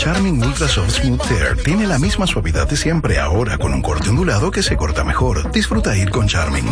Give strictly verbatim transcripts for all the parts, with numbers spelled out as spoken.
Charming Ultra Soft Smooth Tear tiene la misma suavidad de siempre, ahora con un corte ondulado que se corta mejor. Disfruta ir con Charming.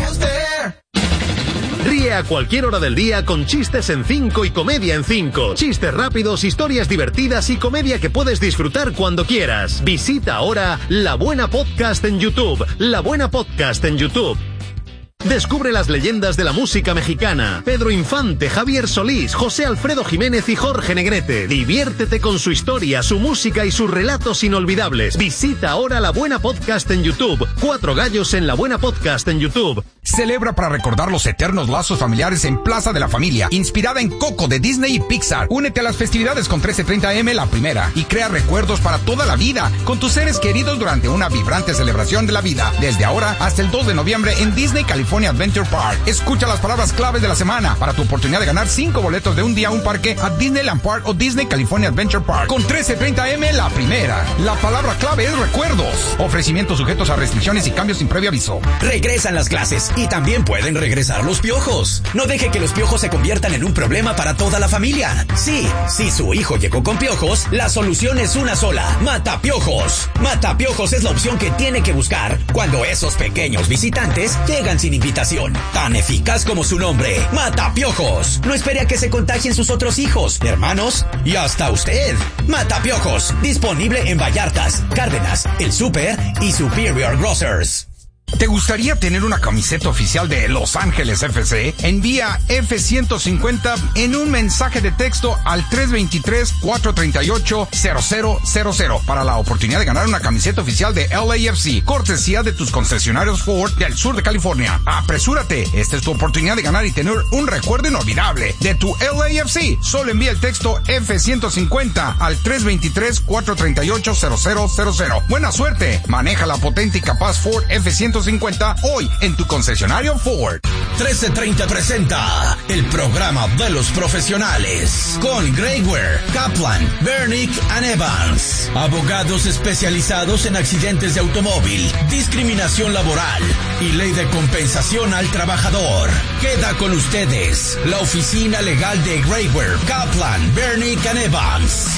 Ríe a cualquier hora del día con chistes en cinco y comedia en cinco. Chistes rápidos, historias divertidas y comedia que puedes disfrutar cuando quieras. Visita ahora La Buena Podcast en YouTube. La Buena Podcast en YouTube. Descubre las leyendas de la música mexicana. Pedro Infante, Javier Solís, José Alfredo Jiménez y Jorge Negrete. Diviértete con su historia, su música y sus relatos inolvidables. Visita ahora La Buena Podcast en YouTube. Cuatro gallos en La Buena Podcast en YouTube. Celebra para recordar los eternos lazos familiares en Plaza de la Familia, inspirada en Coco de Disney y Pixar. Únete a las festividades con trece treinta eme La Primera y crea recuerdos para toda la vida con tus seres queridos durante una vibrante celebración de la vida. Desde ahora hasta el dos de noviembre en Disney California Adventure Park. Escucha las palabras claves de la semana para tu oportunidad de ganar cinco boletos de un día a un parque a Disneyland Park o Disney California Adventure Park. Con trece treinta eme La Primera. La palabra clave es recuerdos. Ofrecimientos sujetos a restricciones y cambios sin previo aviso. Regresan las clases y también pueden regresar los piojos. No deje que los piojos se conviertan en un problema para toda la familia. Sí, si su hijo llegó con piojos, la solución es una sola: Matapiojos. Matapiojos es la opción que tiene que buscar cuando esos pequeños visitantes llegan sin invitación. Tan eficaz como su nombre, Matapiojos. No espere a que se contagien sus otros hijos, hermanos y hasta usted. Matapiojos, disponible en Vallartas, Cárdenas, El Súper y Superior Grocers. ¿Te gustaría tener una camiseta oficial de Los Ángeles F C? Envía F ciento cincuenta en un mensaje de texto al tres dos tres, cuatro tres ocho, cero cero cero cero para la oportunidad de ganar una camiseta oficial de L A F C, cortesía de tus concesionarios Ford del sur de California. ¡Apresúrate! Esta es tu oportunidad de ganar y tener un recuerdo inolvidable de tu L A F C. Solo envía el texto F ciento cincuenta al tres dos tres, cuatro tres ocho, cero cero cero cero. ¡Buena suerte! Maneja la potente y capaz Ford F ciento cincuenta hoy en tu concesionario Ford. trece treinta presenta el programa de los profesionales con Greg Ware, Kaplan, Bernick and Evans, abogados especializados en accidentes de automóvil, discriminación laboral y ley de compensación al trabajador. Queda con ustedes la oficina legal de Greg Ware, Kaplan, Bernick and Evans.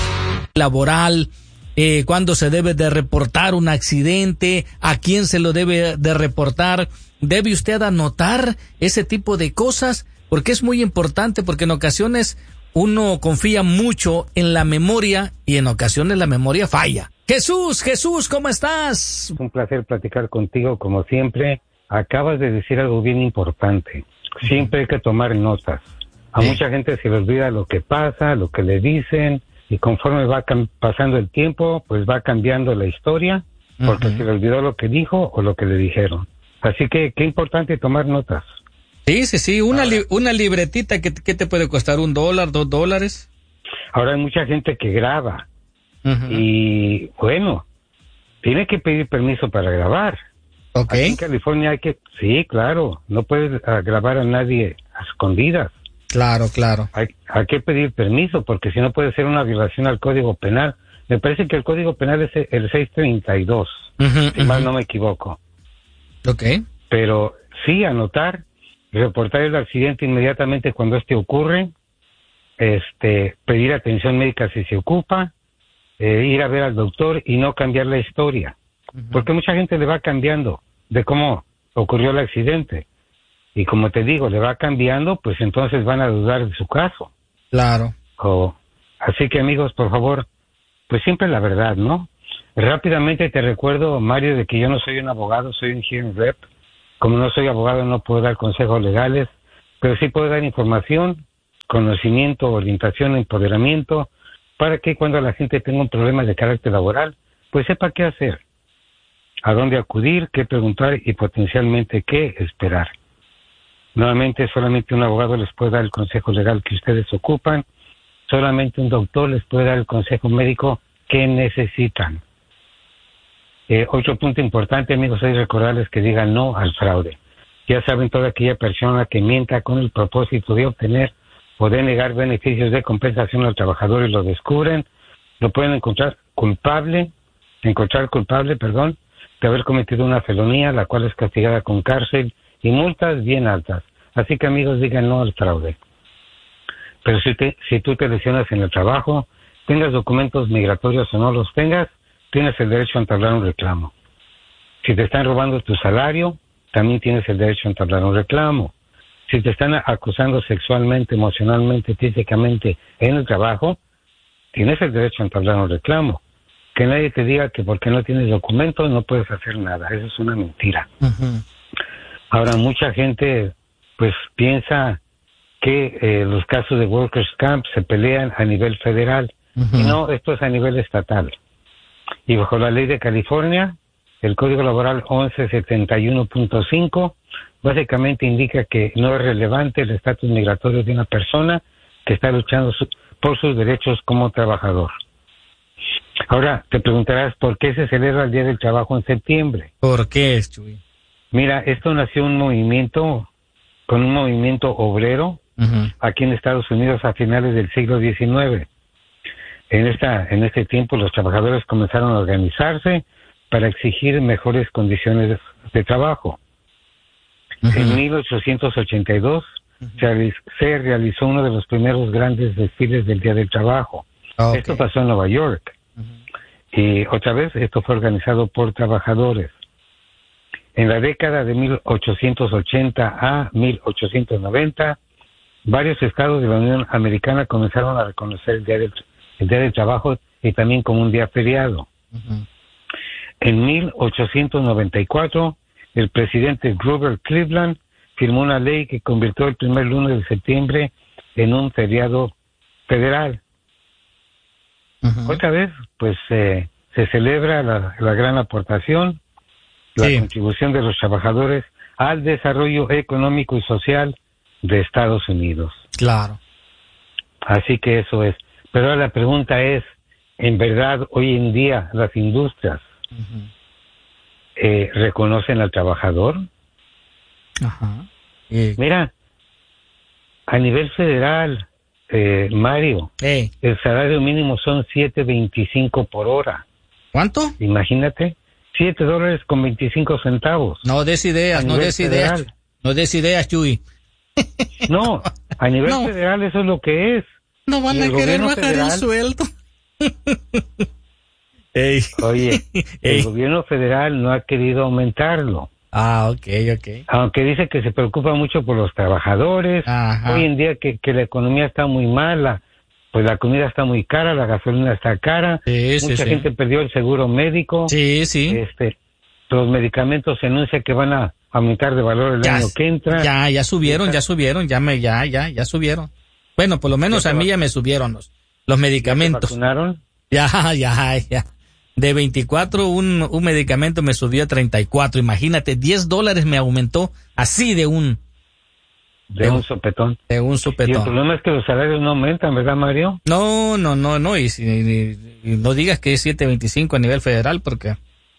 Laboral. Eh, cuándo se debe de reportar un accidente, a quién se lo debe de reportar. Debe usted anotar ese tipo de cosas porque es muy importante, porque en ocasiones uno confía mucho en la memoria y en ocasiones la memoria falla. Jesús, Jesús, ¿cómo estás? Un placer platicar contigo como siempre. Acabas de decir algo bien importante. Siempre hay que tomar notas. A sí. Mucha gente se le olvida lo que pasa, lo que le dicen. Y conforme va cam- pasando el tiempo, pues va cambiando la historia, porque uh-huh. se le olvidó lo que dijo o lo que le dijeron. Así que qué importante tomar notas. Sí, sí, sí, una, li- una libretita que, que te puede costar un dólar, dos dólares. Ahora hay mucha gente que graba uh-huh. y bueno, tiene que pedir permiso para grabar. Okay. Aquí en California hay que, sí, claro, no puedes uh, grabar a nadie a escondidas. Claro, claro. Hay, hay que pedir permiso, porque si no puede ser una violación al Código Penal. Me parece que el Código Penal es el seiscientos treinta y dos, uh-huh, si uh-huh. mal no me equivoco. Ok. Pero sí, anotar, reportar el accidente inmediatamente cuando este ocurre, este, pedir atención médica si se ocupa, eh, ir a ver al doctor y no cambiar la historia. Uh-huh. Porque mucha gente le va cambiando de cómo ocurrió el accidente. Y como te digo, le va cambiando, pues entonces van a dudar de su caso. Claro. Oh, así que amigos, por favor, pues siempre la verdad, ¿no? Rápidamente te recuerdo, Mario, de que yo no soy un abogado, soy un hearing rep. Como no soy abogado, no puedo dar consejos legales, pero sí puedo dar información, conocimiento, orientación, empoderamiento, para que cuando la gente tenga un problema de carácter laboral, pues sepa qué hacer, a dónde acudir, qué preguntar y potencialmente qué esperar. Nuevamente, solamente un abogado les puede dar el consejo legal que ustedes ocupan. Solamente un doctor les puede dar el consejo médico que necesitan. Eh, otro punto importante, amigos, es recordarles que digan no al fraude. Ya saben, toda aquella persona que mienta con el propósito de obtener o de negar beneficios de compensación al trabajador y lo descubren, lo pueden encontrar culpable, encontrar culpable, perdón, de haber cometido una felonía, la cual es castigada con cárcel y multas bien altas. Así que, amigos, digan no al fraude. Pero si, te, si tú te lesionas en el trabajo, tengas documentos migratorios o no los tengas, tienes el derecho a entablar un reclamo. Si te están robando tu salario, también tienes el derecho a entablar un reclamo. Si te están acusando sexualmente, emocionalmente, físicamente en el trabajo, tienes el derecho a entablar un reclamo. Que nadie te diga que porque no tienes documentos no puedes hacer nada. Eso es una mentira. Uh-huh. Ahora, mucha gente pues piensa que eh, los casos de Workers' Camp se pelean a nivel federal. Uh-huh. Y no, esto es a nivel estatal. Y bajo la ley de California, el Código Laboral once setenta y uno punto cinco básicamente indica que no es relevante el estatus migratorio de una persona que está luchando su, por sus derechos como trabajador. Ahora, te preguntarás por qué se celebra el Día del Trabajo en septiembre. ¿Por qué, Chuy? Mira, esto nació un movimiento, con un movimiento obrero, uh-huh, aquí en Estados Unidos a finales del siglo diecinueve. En esta, en este tiempo los trabajadores comenzaron a organizarse para exigir mejores condiciones de, de trabajo. Uh-huh. En mil ochocientos ochenta y dos uh-huh, se, se realizó uno de los primeros grandes desfiles del Día del Trabajo. Okay. Esto pasó en Nueva York. Uh-huh. Y otra vez, esto fue organizado por trabajadores. En la década de mil ochocientos ochenta a mil ochocientos noventa, varios estados de la Unión Americana comenzaron a reconocer el Día del, el día del Trabajo y también como un día feriado. Uh-huh. En mil ochocientos noventa y cuatro, el presidente Grover Cleveland firmó una ley que convirtió el primer lunes de septiembre en un feriado federal. Uh-huh. Otra vez, pues eh, se celebra la, la gran aportación, la sí. contribución de los trabajadores al desarrollo económico y social de Estados Unidos. Claro. Así que eso es. Pero la pregunta es, ¿en verdad hoy en día las industrias uh-huh. eh, reconocen al trabajador? Ajá. Y... Mira, a nivel federal, eh, Mario, hey. el salario mínimo son siete veinticinco por hora. ¿Cuánto? Imagínate, siete dólares con veinticinco centavos. No des ideas, no des ideas, no des ideas, Chuy. No, a nivel no. federal eso es lo que es. No van a querer bajar federal, el sueldo. Ey. Oye, Ey. el gobierno federal no ha querido aumentarlo. Ah, ok, ok. Aunque dice que se preocupa mucho por los trabajadores. Ajá. Hoy en día que, que la economía está muy mala, pues la comida está muy cara, la gasolina está cara. Sí, Mucha sí, gente sí. perdió el seguro médico. Sí, sí. Este, los medicamentos se anuncia que van a aumentar de valor el ya, año que entra. Ya, ya subieron, ya subieron, ya me, ya, ya, ya subieron. Bueno, por lo menos a mí ya me subieron los, los medicamentos. ¿Ya te vacunaron? Ya, ya, ya. De veinticuatro, un, un medicamento me subió a treinta y cuatro. Imagínate, diez dólares me aumentó así de un... De, de un sopetón. De un sopetón. Y el problema es que los salarios no aumentan, ¿verdad, Mario? No, no, no, no. Y, si, y, y no digas que es siete veinticinco a nivel federal porque...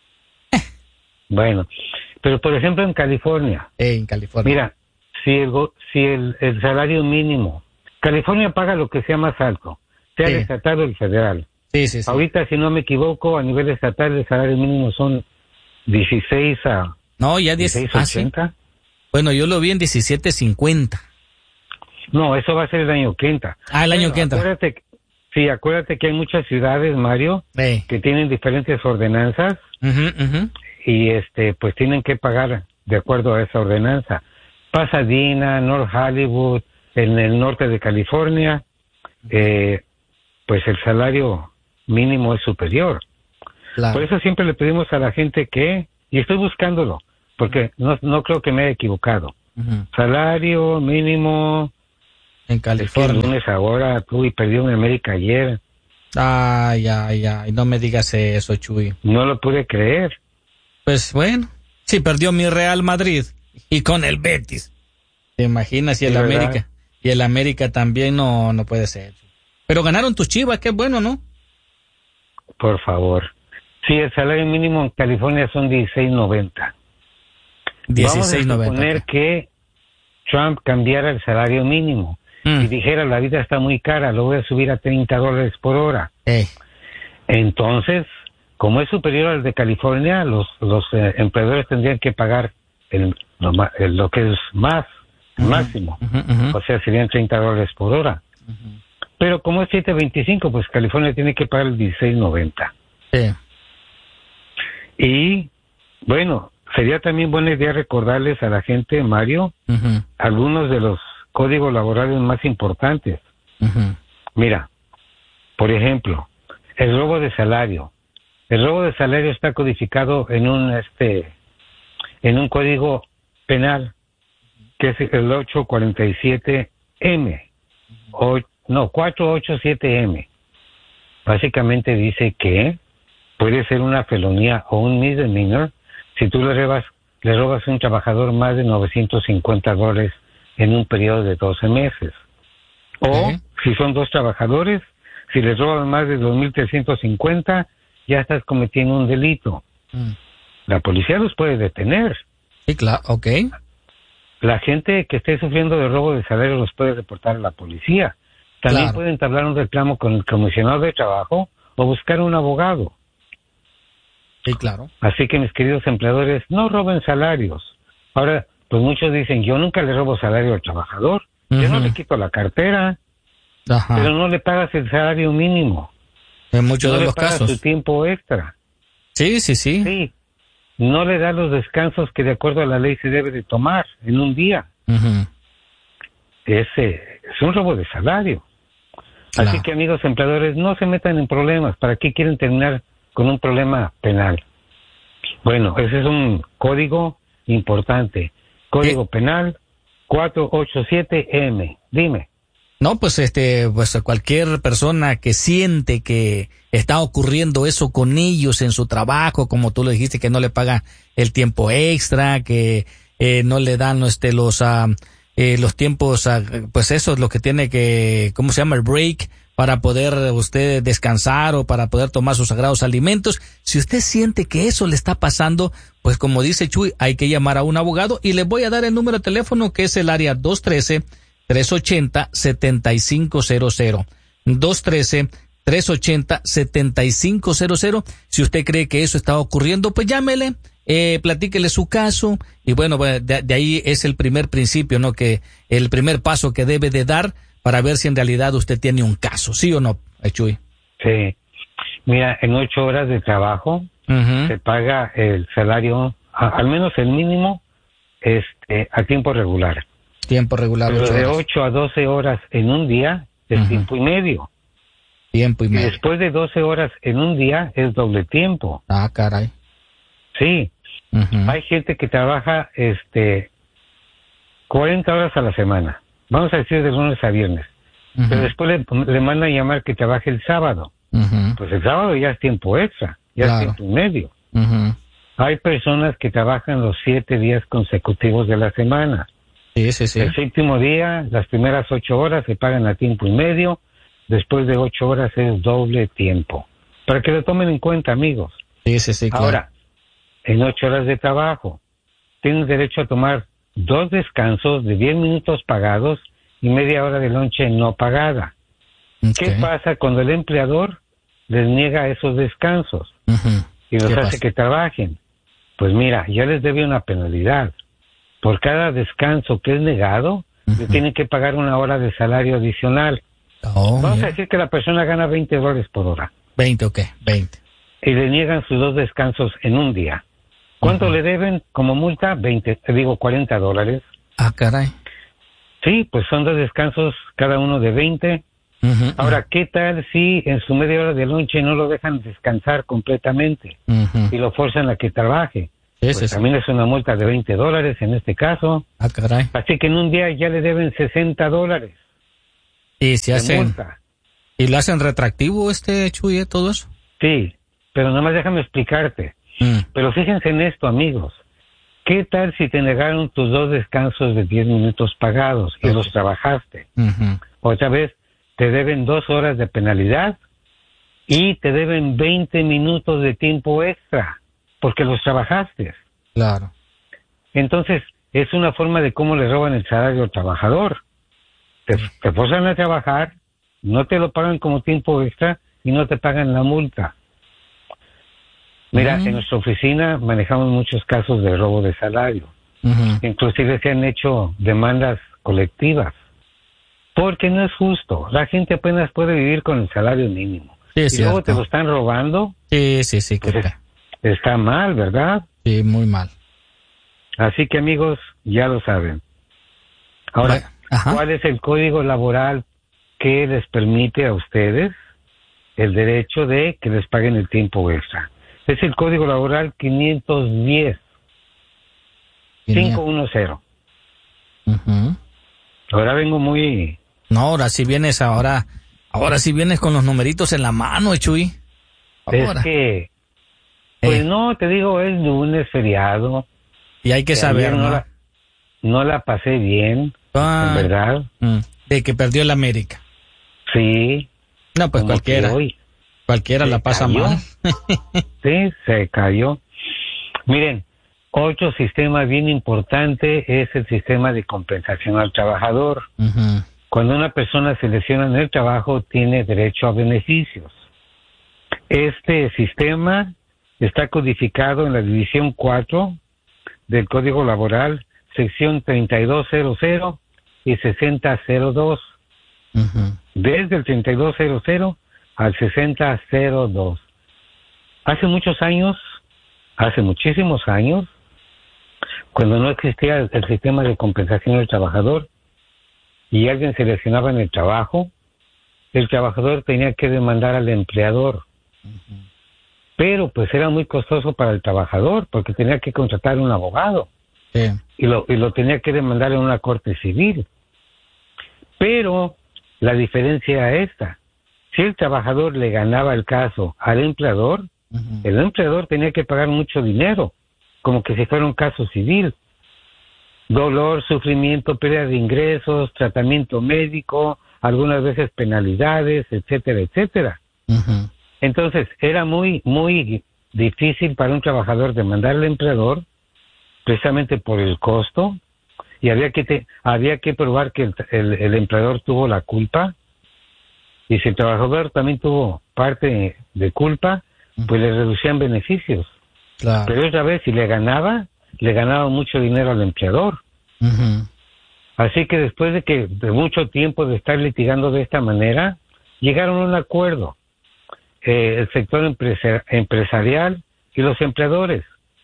Bueno, pero por ejemplo en California. Eh, en California. Mira, si el, si el, el salario mínimo... California paga lo que sea más alto, sea sí. el estatal o el federal. Sí, sí, sí. Ahorita, si no me equivoco, a nivel estatal el salario mínimo son dieciséis a... No, ya dieciséis ochenta. Ah, ¿sí? Bueno, yo lo vi en diecisiete cincuenta. No, eso va a ser el año que entra. Ah, el año bueno, que entra. Acuérdate, sí, acuérdate que hay muchas ciudades, Mario, eh. que tienen diferentes ordenanzas uh-huh, uh-huh. y este pues tienen que pagar de acuerdo a esa ordenanza. Pasadena, North Hollywood, en el norte de California, eh, pues el salario mínimo es superior. Claro. Por eso siempre le pedimos a la gente que, y estoy buscándolo, porque no, no creo que me haya equivocado. Uh-huh. Salario mínimo en California. Es que el lunes ahora, tú, y perdió en América ayer. Ay, ay, ay, no me digas eso, Chuy. No lo pude creer. Pues bueno, sí perdió mi Real Madrid y con el Betis. ¿Te imaginas? Y el América. Y el América también no, no puede ser. Pero ganaron tus Chivas, qué bueno, ¿no? Por favor. Sí, el salario mínimo en California son dieciséis noventa. dieciséis noventa. Vamos a suponer que Trump cambiara el salario mínimo mm. y dijera la vida está muy cara, lo voy a subir a treinta dólares por hora. Eh. Entonces, como es superior al de California, los, los eh, empleadores tendrían que pagar el, lo, el, lo que es más. Uh-huh, máximo, uh-huh, uh-huh. O sea, serían treinta dólares por hora. Uh-huh. Pero como es siete veinticinco, pues California tiene que pagar el dieciséis noventa. Sí. Y, bueno, sería también buena idea recordarles a la gente, Mario, uh-huh. algunos de los códigos laborales más importantes. Uh-huh. Mira, por ejemplo, el robo de salario. El robo de salario está codificado en un este en un código penal que es el ochocientos cuarenta y siete eme o no cuatrocientos ochenta y siete eme. Básicamente dice que puede ser una felonía o un misdemeanor si tú le robas le robas a un trabajador más de novecientos cincuenta dólares en un periodo de doce meses. O uh-huh. si son dos trabajadores, si les robas más de dos mil trescientos cincuenta, ya estás cometiendo un delito. Mm. La policía los puede detener. Sí, claro, ok. La gente que esté sufriendo de robo de salario los puede reportar a la policía. También claro. pueden entablar un reclamo con el comisionado de trabajo o buscar un abogado. Sí, claro. Así que, mis queridos empleadores, no roben salarios. Ahora, pues muchos dicen, yo nunca le robo salario al trabajador. Uh-huh. Yo no le quito la cartera. Ajá. Pero no le pagas el salario mínimo. En muchos no de le los pagas casos. su tiempo extra. Sí, sí, sí. Sí. No le da los descansos que de acuerdo a la ley se debe de tomar en un día. Uh-huh. Ese es un robo de salario. Claro. Así que, amigos empleadores, no se metan en problemas. ¿Para qué quieren terminar con un problema penal? Bueno, ese es un código importante. Código ¿Qué? Penal cuatrocientos ochenta y siete eme. Dime. No, pues este, pues cualquier persona que siente que está ocurriendo eso con ellos en su trabajo, como tú lo dijiste, que no le pagan el tiempo extra, que eh, no le dan este los uh, eh, los tiempos, uh, pues eso es lo que tiene que, ¿cómo se llama? El break, para poder usted descansar o para poder tomar sus sagrados alimentos. Si usted siente que eso le está pasando, pues como dice Chuy, hay que llamar a un abogado y les voy a dar el número de teléfono que es el área dos uno tres, tres ocho cero, siete cinco cero cero. dos uno tres, tres ocho cero, siete cinco cero cero. Si usted cree que eso está ocurriendo, pues llámele, eh, platíquele su caso y bueno, de, de ahí es el primer principio, ¿no? Que el primer paso que debe de dar para ver si en realidad usted tiene un caso, ¿sí o no, Chuy? Sí. Mira, en ocho horas de trabajo uh-huh. se paga el salario, a, al menos el mínimo, este, a tiempo regular. Tiempo regular. Pero de ocho a doce horas en un día es uh-huh. tiempo y medio. Tiempo y medio. Y después de doce horas en un día es doble tiempo. Ah, caray. Sí. Uh-huh. Hay gente que trabaja este cuarenta horas a la semana. Vamos a decir de lunes a viernes. Uh-huh. Pero después le, le mandan a llamar que trabaje el sábado. Uh-huh. Pues el sábado ya es tiempo extra, ya claro. es tiempo y medio. Uh-huh. Hay personas que trabajan los siete días consecutivos de la semana. Sí, sí, sí. El séptimo día, las primeras ocho horas se pagan a tiempo y medio. Después de ocho horas es doble tiempo. Para que lo tomen en cuenta, amigos. Sí, sí, sí. Claro. Ahora, en ocho horas de trabajo, tienes derecho a tomar dos descansos de diez minutos pagados y media hora de lonche no pagada. Okay. ¿Qué pasa cuando el empleador les niega esos descansos uh-huh. y los hace pasa? Que trabajen? Pues mira, ya les debe una penalidad. Por cada descanso que es negado, uh-huh. le tienen que pagar una hora de salario adicional. Oh, Vamos yeah. a decir que la persona gana veinte dólares por hora. veinte, ok, veinte. Y le niegan sus dos descansos en un día. ¿Cuánto uh-huh. le deben como multa? veinte, te digo cuarenta dólares. Ah, caray. Sí, pues son dos descansos, cada uno de veinte. Uh-huh. Ahora, ¿qué tal si en su media hora de lonche no lo dejan descansar completamente uh-huh. y lo forzan a que trabaje? Pues es también es una multa de veinte dólares en este caso. Ah, caray. Así que en un día ya le deben sesenta dólares. Y se hacen... multa. ¿Y lo hacen retractivo este Chuy, todo eso? Sí, pero nada más déjame explicarte. Mm. Pero fíjense en esto, amigos. ¿Qué tal si te negaron tus dos descansos de diez minutos pagados y okay. los trabajaste? Uh-huh. Otra vez, te deben dos horas de penalidad y te deben veinte minutos de tiempo extra porque los trabajaste. Claro. Entonces, es una forma de cómo le roban el salario al trabajador. Te, te forzan a trabajar, no te lo pagan como tiempo extra y no te pagan la multa. Mira, uh-huh. en nuestra oficina manejamos muchos casos de robo de salario. Uh-huh. Inclusive se han hecho demandas colectivas Porque no es justo. La gente apenas puede vivir con el salario mínimo. Sí, es y luego cierto. te lo están robando. Sí, sí, sí. Pues Que es- está mal, ¿verdad? sí, muy mal. Así que amigos, ya lo saben. Ahora, Bueno, ajá. ¿cuál es el código laboral que les permite a ustedes el derecho de que les paguen el tiempo extra? Es el código laboral quinientos diez, quinientos diez. Ujú. Ahora vengo muy... No, ahora sí vienes, ahora, ahora sí vienes con los numeritos en la mano, eh, Chuy. Ahora. Es que, pues Eh. no, te digo, es lunes, feriado. Y hay que que saber, ayer no ¿no? la, no la pasé bien, Ah, en verdad. mm, de que perdió el América. Sí. No, pues como cualquiera. que hoy Cualquiera se la pasa cayó. mal. Sí, se cayó. Miren, otro sistema bien importante es el sistema de compensación al trabajador. Ujú. Cuando una persona se lesiona en el trabajo, tiene derecho a beneficios. Este sistema está codificado en la División cuatro del Código Laboral, sección treinta y dos cero cero y sesenta cero dos. Ujú. Desde el treinta y dos cero cero al sesenta cero dos. Hace muchos años, hace muchísimos años, cuando no existía el, el sistema de compensación del trabajador y alguien se lesionaba en el trabajo, el trabajador tenía que demandar al empleador. Pero pues era muy costoso para el trabajador porque tenía que contratar un abogado Sí. y lo, y lo tenía que demandar en una corte civil. Pero la diferencia es esta. Si el trabajador le ganaba el caso al empleador, Ujú. el empleador tenía que pagar mucho dinero, como que si fuera un caso civil. Dolor, sufrimiento, pérdida de ingresos, tratamiento médico, algunas veces penalidades, etcétera, etcétera. Ujú. Entonces, era muy, muy difícil para un trabajador demandar al empleador, precisamente por el costo, y había que te, había que probar que el, el, el empleador tuvo la culpa, y si el trabajador también tuvo parte de culpa, pues le reducían beneficios. Claro. Pero otra vez, si le ganaba, le ganaba mucho dinero al empleador. Ujú. Así que después de que de mucho tiempo de estar litigando de esta manera, llegaron a un acuerdo. Eh, el sector empresa- empresarial y los empleadores.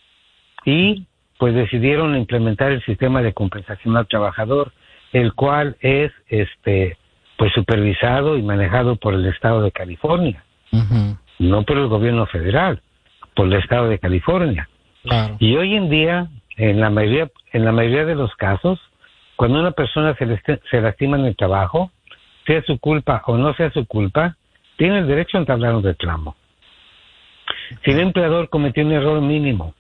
Y pues decidieron implementar el sistema de compensación al trabajador, el cual es este pues supervisado y manejado por el estado de California, Ujú. no por el gobierno federal, por el estado de California. Claro. Y hoy en día, en la mayoría, en la mayoría de los casos, cuando una persona se, leste- se lastima en el trabajo, sea su culpa o no sea su culpa, tiene el derecho a entablar un reclamo. Si el empleador cometió un error mínimo,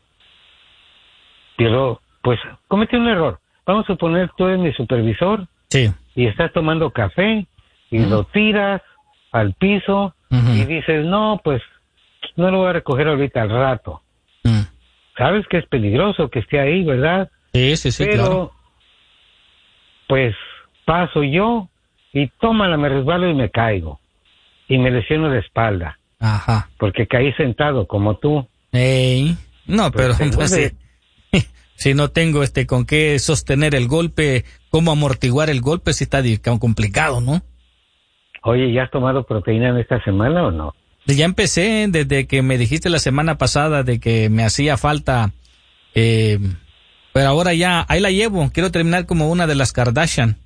pero pues cometió un error. Vamos a suponer tú eres mi supervisor Sí. y estás tomando café y Ujú. lo tiras al piso Ujú. y dices, no, pues no lo voy a recoger ahorita al rato. Mm. Sabes que es peligroso que esté ahí, ¿verdad? Sí, sí, sí, Pero, claro. pues, paso yo y tómala, me resbalo y me caigo. Y me lesiono la espalda, Ajá. porque caí sentado como tú. Ey. No, Pues pero tengo pues, de- si, si no tengo este con qué sostener el golpe, cómo amortiguar el golpe, si está di- complicado, ¿no? Oye, ¿ya has tomado proteína en esta semana o no? Ya empecé desde que me dijiste la semana pasada de que me hacía falta, eh, pero ahora ya, ahí la llevo. Quiero terminar como una de las Kardashian.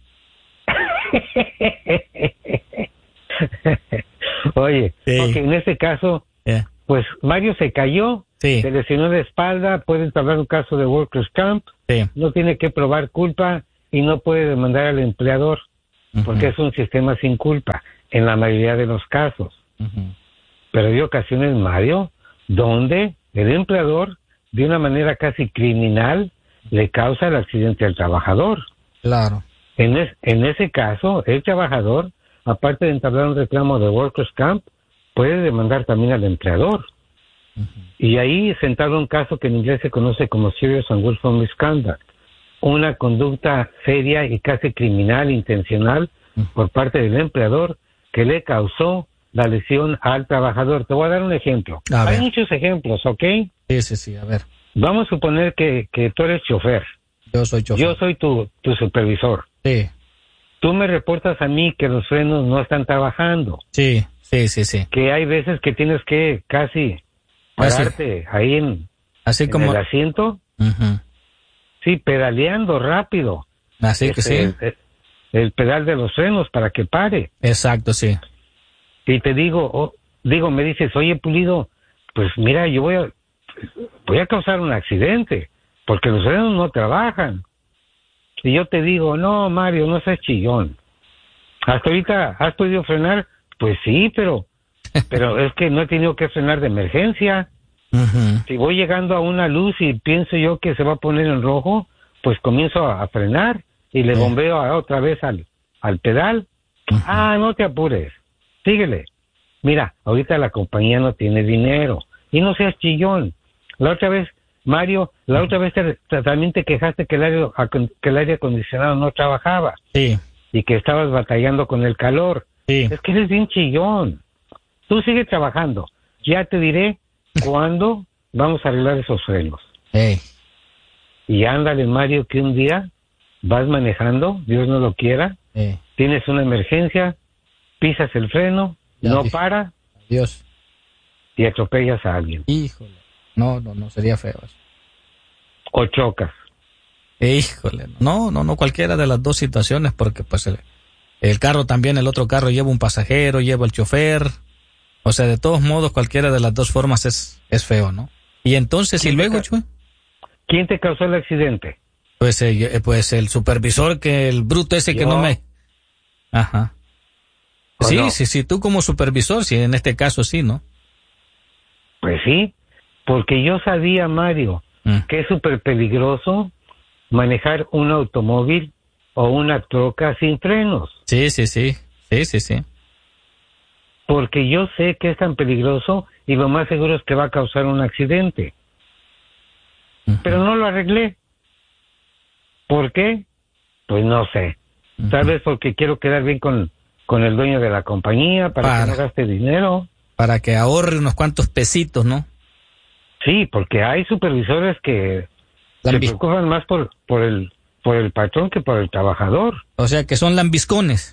Oye, Sí. ok, en este caso, Eh, pues Mario se cayó, Sí. se lesionó de espalda, puede entablar un caso de Workers' Camp, sí. no tiene que probar culpa y no puede demandar al empleador, porque Ujú. es un sistema sin culpa, en la mayoría de los casos. Ujú. Pero hay ocasiones, Mario, donde el empleador, de una manera casi criminal, le causa el accidente al trabajador. Claro. En, es- en ese caso, el trabajador, aparte de entablar un reclamo de Workers' Camp, puede demandar también al empleador. Y ahí se entabla un caso que en inglés se conoce como Serious and Willful Misconduct, una conducta seria y casi criminal, intencional, por parte del empleador que le causó la lesión al trabajador. Te voy a dar un ejemplo. A Hay ver. muchos ejemplos, ¿ok? Sí, sí, sí, a ver. Vamos a suponer que, que tú eres chofer. Yo soy chofer. Yo soy tu, tu supervisor. Sí. tú me reportas a mí que los frenos no están trabajando. Sí, sí, sí, sí. Que hay veces que tienes que casi pararte así, ahí en, así en como... el asiento. Uh-huh. Sí, pedaleando rápido. Así este, que sí. El, el pedal de los frenos para que pare. Exacto, sí. Y te digo, oh, digo, me dices, oye, Pulido, pues mira, yo voy a, voy a causar un accidente, porque los frenos no trabajan. Y yo te digo, no, Mario, no seas chillón. Hasta ahorita, ¿has podido frenar? Pues sí, pero, pero es que no he tenido que frenar de emergencia. Uh-huh. Si voy llegando a una luz y pienso yo que se va a poner en rojo, pues comienzo a, a frenar y le bombeo a, otra vez al, al pedal. Uh-huh. Ah, no te apures, síguele. Mira, ahorita la compañía no tiene dinero y no seas chillón. La otra vez, Mario, la otra vez te, te, también te quejaste que el, aire, que el aire acondicionado no trabajaba. Sí. Y que estabas batallando con el calor. Sí. Es que eres bien chillón. Tú sigue trabajando. Ya te diré cuándo vamos a arreglar esos frenos. Hey. Y ándale, Mario, que un día vas manejando, Dios no lo quiera, hey. Tienes una emergencia, pisas el freno, ya, no Dios. para, Dios. y atropellas a alguien. Híjole. No, no, no, sería feo eso. O chocas. Híjole. No, no, no, cualquiera de las dos situaciones, porque pues el, el carro también, el otro carro lleva un pasajero, lleva el chofer. O sea, de todos modos, cualquiera de las dos formas es, es feo, ¿no? Y entonces, y luego, Chuy. ¿Quién te causó el accidente? Pues, eh, pues el supervisor, que el bruto ese ¿Yo? que no me... Ajá. Sí, no? sí, sí, tú como supervisor, sí, en este caso sí, ¿no? Pues sí, porque yo sabía, Mario, mm. que es súper peligroso manejar un automóvil o una troca sin frenos. Sí, sí, sí, sí, sí, sí. Porque yo sé que es tan peligroso y lo más seguro es que va a causar un accidente. Uh-huh. Pero no lo arreglé. ¿Por qué? Pues no sé. Uh-huh. Tal vez porque quiero quedar bien con, con el dueño de la compañía para, para que no gaste dinero. Para que ahorre unos cuantos pesitos, ¿no? Sí, porque hay supervisores que Lambi- se preocupan más por, por, el, por el patrón que por el trabajador. O sea, que son lambiscones.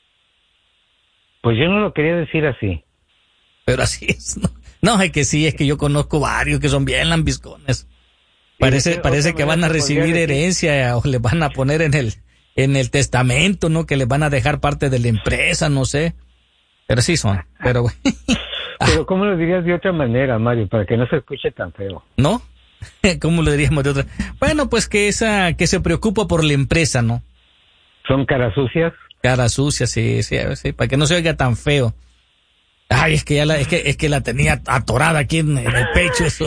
Pues yo no lo quería decir así. Pero así es, ¿no? No, es que sí, es que yo conozco varios que son bien lambiscones. Parece, parece que van a recibir herencia o les van a poner en el, en el testamento, ¿no? Que les van a dejar parte de la empresa, no sé. Pero sí son, pero... Pero ¿cómo lo dirías de otra manera, Mario, para que no se escuche tan feo? ¿No? ¿Cómo lo diríamos de otra? Bueno, pues que esa, que se preocupa por la empresa, ¿no? ¿Son caras sucias? Cara sucia, sí, sí, sí, para que no se oiga tan feo. Ay, es que ya la, es que, es que la tenía atorada aquí en, en el pecho, eso.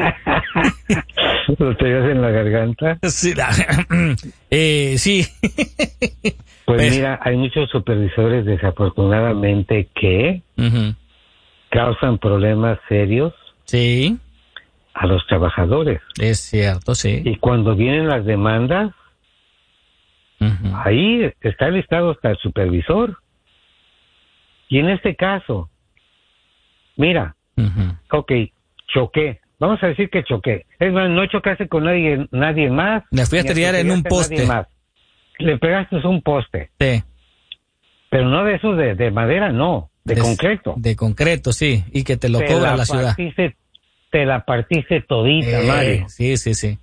¿Lo tenías en la garganta? Sí, la, eh, sí. Pues Pero, mira, hay muchos supervisores desafortunadamente que uh-huh. causan problemas serios. Sí. A los trabajadores. Es cierto, sí. Y cuando vienen las demandas, Uh-huh. ahí está listado hasta el supervisor. Y en este caso, mira, uh-huh. ok, choqué. Vamos a decir que choqué. Es más, no chocaste con nadie, nadie más. Le fui a estrellar en un poste. Le pegaste un poste. Sí. Pero no de esos de, de madera, no. De, de concreto. De concreto, sí. Y que te lo te cobra la, la ciudad. Partiste, te la partiste todita, eh, Mario. Sí, sí, sí.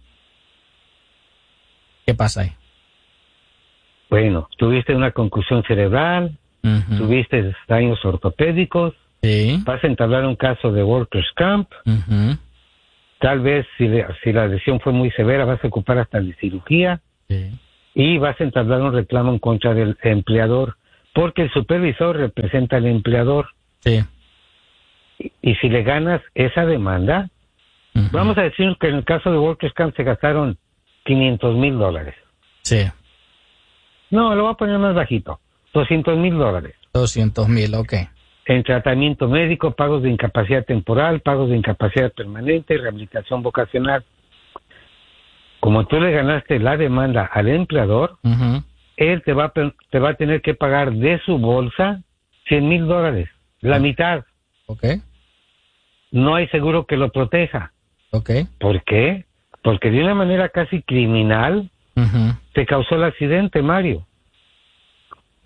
¿Qué pasa ahí? Bueno, tuviste una concusión cerebral, uh-huh. tuviste daños ortopédicos, sí. vas a entablar un caso de workers' camp, uh-huh. tal vez si, le, si la lesión fue muy severa vas a ocupar hasta de cirugía, sí. y vas a entablar un reclamo en contra del empleador, porque el supervisor representa al empleador. Sí. Y, y si le ganas esa demanda, uh-huh. vamos a decir que en el caso de workers' camp se gastaron quinientos mil dólares. Sí. No, lo voy a poner más bajito. doscientos mil dólares. doscientos mil, ok. En tratamiento médico, pagos de incapacidad temporal, pagos de incapacidad permanente y rehabilitación vocacional. Como tú le ganaste la demanda al empleador, uh-huh. él te va, a, te va a tener que pagar de su bolsa cien mil dólares. La uh-huh. mitad. Ok. No hay seguro que lo proteja. Ok. ¿Por qué? Porque de una manera casi criminal... Uh-huh. te causó el accidente, Mario.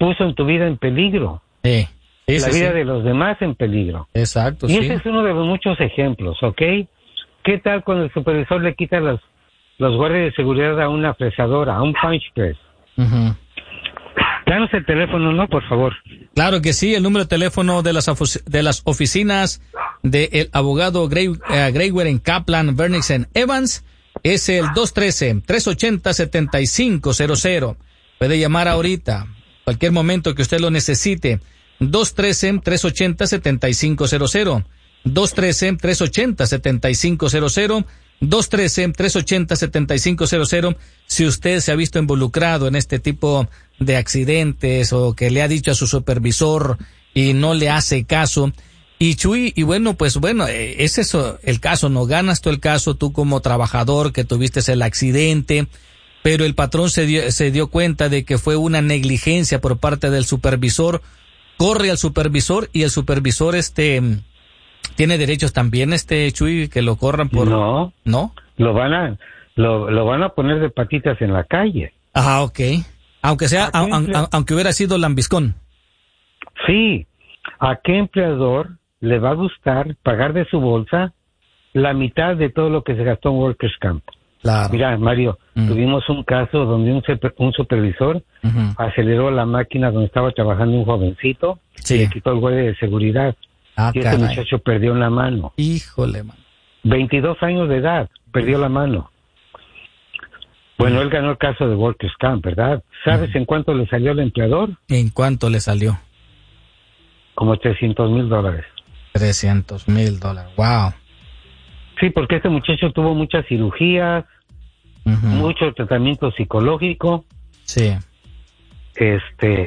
puso en tu vida en peligro. Sí. Sí, la sí, vida sí. de los demás en peligro. Exacto, y sí. ese es uno de los muchos ejemplos, ¿ok? ¿Qué tal cuando el supervisor le quita los, los guardias de seguridad a una fresadora, a un punch press? Uh-huh. Danos el teléfono, ¿no? Por favor. Claro que sí, el número de teléfono de las, de las oficinas del abogado Gray, uh, Graywer en Kaplan, Bernick en Evans es el dos uno tres, tres ocho cero, siete cinco cero cero. Puede llamar ahorita, cualquier momento que usted lo necesite. dos uno tres, tres ocho cero, siete cinco cero cero. dos uno tres, tres ocho cero, siete cinco cero cero. dos uno tres, tres ocho cero, siete cinco cero cero. Si usted se ha visto involucrado en este tipo de accidentes o que le ha dicho a su supervisor y no le hace caso. Y Chuy, y bueno, pues bueno, es eso el caso, no ganas tú el caso, tú como trabajador que tuviste el accidente, pero el patrón se dio, se dio cuenta de que fue una negligencia por parte del supervisor, corre al supervisor y el supervisor este tiene derechos también, este Chuy, que lo corran por... No. ¿No? Lo van a, lo, lo van a poner de patitas en la calle. Ajá, ok. Aunque sea, ¿A qué a, emple- a, aunque hubiera sido lambiscón. Sí. ¿A qué empleador le va a gustar pagar de su bolsa la mitad de todo lo que se gastó en Workers' Camp? Claro. Mira, Mario, Mm. tuvimos un caso donde un, super- un supervisor Ujú. aceleró la máquina donde estaba trabajando un jovencito Sí. y le quitó el guardia de seguridad. Ah, y ese caray. muchacho perdió la mano. Híjole, man. veintidós años de edad, perdió la mano. Bueno, él ganó el caso de Workers' Camp, ¿verdad? ¿Sabes en cuánto le salió al empleador? ¿En cuánto le salió? Como trescientos mil dólares. trescientos mil dólares. Wow. Sí, porque este muchacho tuvo muchas cirugías, Ujú. mucho tratamiento psicológico, Sí. este,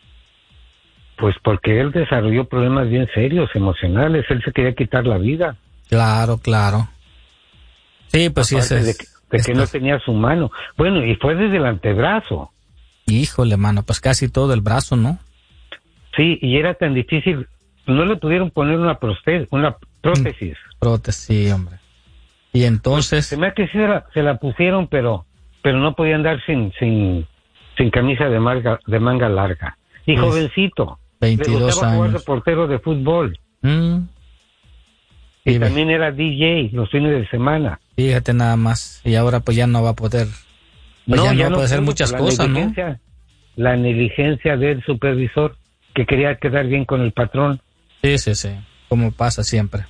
pues porque él desarrolló problemas bien serios, emocionales, él se quería quitar la vida, Claro, claro. Sí, pues sí, ese aparte es. de que, de que esto- no tenía su mano. Bueno, y fue desde el antebrazo, Híjole, mano, pues casi todo el brazo, ¿no? sí, y era tan difícil, no le pudieron poner una, proste- una prótesis. Prótesis, sí, hombre. Y entonces, Se me hace que sí se la, se la pusieron, pero pero no podía andar sin sin sin camisa de manga, de manga larga. Y Pues, jovencito. veintidós le gustaba jugar de años. portero de fútbol. mm, Y y ve- también era D J los fines de semana. fíjate nada más. Y ahora pues ya no va a poder, pues ya no va a poder hacer pudo muchas por la cosas, ¿no? negligencia- La negligencia del supervisor que quería quedar bien con el patrón. Sí, sí, sí. Como pasa siempre.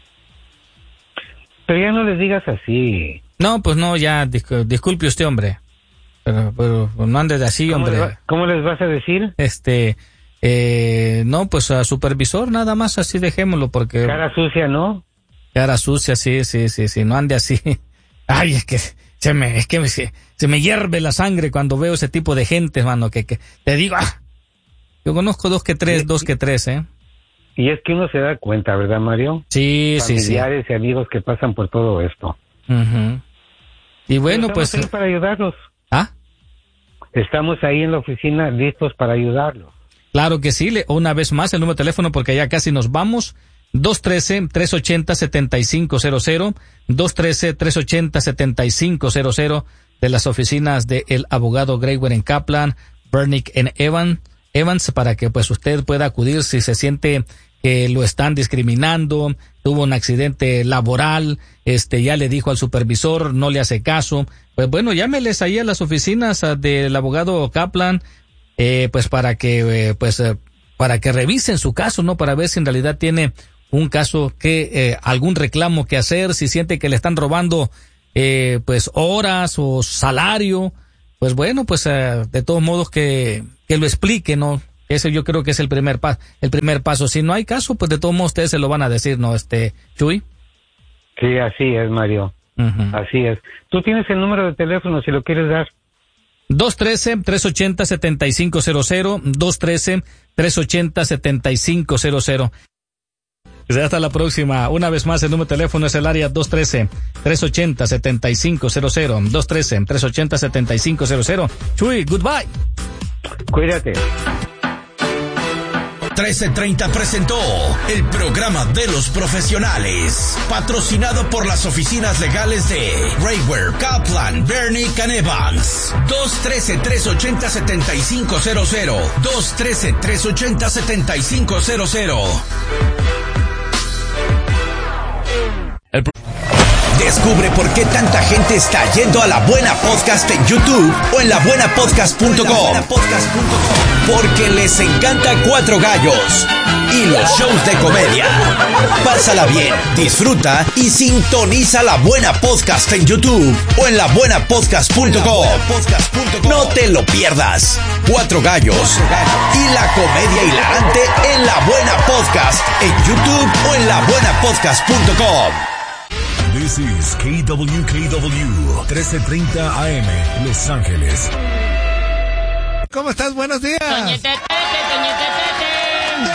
Pero ya no les digas así. No, pues no, ya, discu- disculpe usted, hombre. Pero, pero no ande de así, ¿Cómo, hombre. le va- ¿Cómo les vas a decir? Este, eh, no, pues a supervisor, nada más así dejémoslo, porque Cara sucia, ¿no? cara sucia, sí, sí, sí, sí, no ande así. Ay, es que se me, es que me- se, se me hierve la sangre cuando veo ese tipo de gente, mano, que, que te digo, ah, yo conozco dos que tres, Sí. dos que tres, ¿eh? Y es que uno se da cuenta, ¿verdad, Mario? Sí, sí, sí. Familiares y amigos que pasan por todo esto. Ujú. Y bueno, Pero pues, estamos ahí para ayudarlos. ah, Estamos ahí en la oficina listos para ayudarlos. claro que sí, le, una vez más el número de teléfono porque ya casi nos vamos. dos uno tres, tres ocho cero, siete cinco cero cero, dos uno tres, tres ocho cero, siete cinco cero cero de las oficinas del abogado Graywer en Kaplan, Bernick en Evan, Evans, para que pues usted pueda acudir si se siente que lo están discriminando, tuvo un accidente laboral, este ya le dijo al supervisor, no le hace caso, pues bueno, llámeles ahí a las oficinas ah, del abogado Kaplan, eh, pues para que eh, pues eh, para que revisen su caso, ¿no? Para ver si en realidad tiene un caso que eh, algún reclamo que hacer, si siente que le están robando eh, pues horas o salario, pues bueno, pues eh, de todos modos que que lo explique, ¿no? Ese yo creo que es el primer paso, el primer paso. Si no hay caso, pues de todos modos ustedes se lo van a decir, ¿no? Este, Chuy. Sí, así es, Mario. Uh-huh. Así es. Tú tienes el número de teléfono si lo quieres dar. dos uno tres, tres ocho cero, siete cinco cero cero, dos uno tres, tres ocho cero, siete cinco cero cero. Hasta la próxima. Una vez más, el número de teléfono es el área dos uno tres, tres ocho cero, siete cinco cero cero, dos uno tres, tres ocho cero, siete cinco cero cero. Chuy, goodbye. Cuídate. trece treinta presentó el programa de los profesionales, patrocinado por las oficinas legales de Raywear, Kaplan, Bernick and Evans. dos uno tres, tres ocho cero, siete cinco cero cero. dos uno tres, tres ocho cero, siete cinco cero cero. Descubre por qué tanta gente está yendo a La Buena Podcast en YouTube o en la buena podcast punto com. Porque les encanta Cuatro Gallos y los shows de comedia. Pásala bien, disfruta y sintoniza La Buena Podcast en YouTube o en la buena podcast punto com. No te lo pierdas. Cuatro Gallos y la comedia hilarante en La Buena Podcast en YouTube o en la buena podcast punto com. This is K W K W trece treinta A M, Los Ángeles. ¿Cómo estás? Buenos días. Doña Tete, Doña Tete.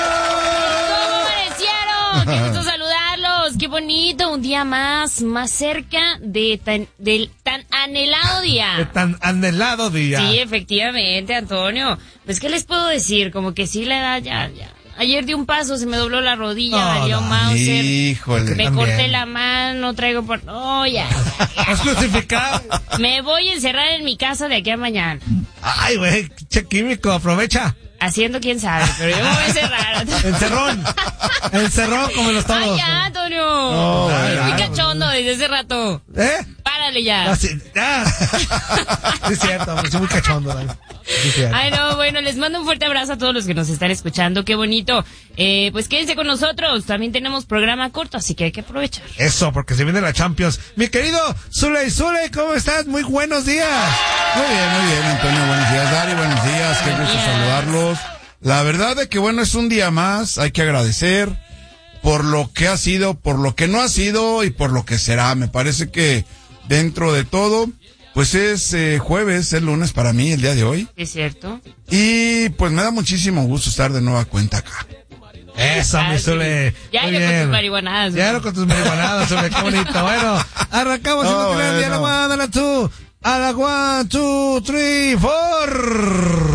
¿Cómo amanecieron? Qué gusto saludarlos. Qué bonito, un día más, más cerca de tan, del tan anhelado día. De tan anhelado día. Sí, efectivamente, Antonio. Pues, ¿qué les puedo decir? Como que sí, la edad ya, ya. Ayer di un paso, se me dobló la rodilla, no, valió no, Mauser. Híjole, me también. corté la mano, traigo por... No, ya. ¿Has crucificado? Me voy a encerrar en mi casa de aquí a mañana. Ay, güey, che químico, aprovecha. Haciendo quién sabe, pero yo me voy a encerrar. Encerrón. Encerrón como los todos. Ay, ya, Antonio. No, Ay, ya, muy ya, cachondo desde hace rato. ¿Eh? Párale ya. Ah, sí, ya. Sí, es cierto, me estoy muy cachondo. Sí, cierto. Ay, no, bueno, les mando un fuerte abrazo a todos los que nos están escuchando. Qué bonito. Eh, pues quédense con nosotros. También tenemos programa corto, así que hay que aprovechar. Eso, porque se viene la Champions. Mi querido Zuley, Zuley, ¿cómo estás? Muy buenos días. Muy bien, muy bien, Antonio. Buenos días, Dari. Buenos días. Qué gusto saludarlos. La verdad es que, bueno, es un día más. Hay que agradecer por lo que ha sido, por lo que no ha sido y por lo que será. Me parece que dentro de todo, pues es eh, jueves, es lunes para mí el día de hoy. Es cierto. Y pues me da muchísimo gusto estar de nueva cuenta acá. Eso, mi Zule. Ya lo con tus marihuanadas. Ya lo con tus marihuanadas, Zule, qué bonito. Bueno, arrancamos oh, el bueno. día a la one, a la two, a la one, two, three, four.